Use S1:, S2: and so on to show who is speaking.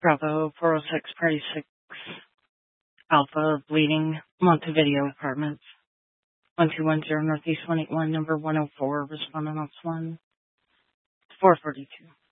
S1: Bravo 406 Party 6 Alpha Bleeding Montevideo Apartments 1210 Northeast 181 number 104 respondent ops 1 442.